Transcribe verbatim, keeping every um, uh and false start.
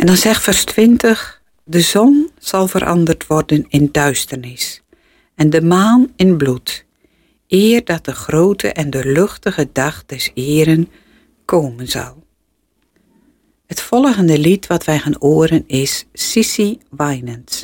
En dan zegt vers twintig, de zon zal veranderd worden in duisternis en de maan in bloed, eer dat de grote en de luchtige dag des Heeren komen zal. Het volgende lied wat wij gaan horen is Sissy Winans.